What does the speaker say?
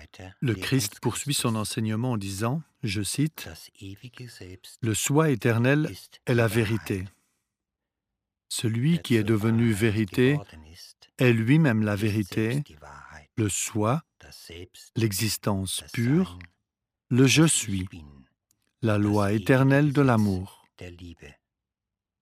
Le Christ poursuit son enseignement en disant, je cite, « Le soi éternel est la vérité. Celui qui est devenu vérité est lui-même la vérité, le soi, l'existence pure, le je suis, la loi éternelle de l'amour. »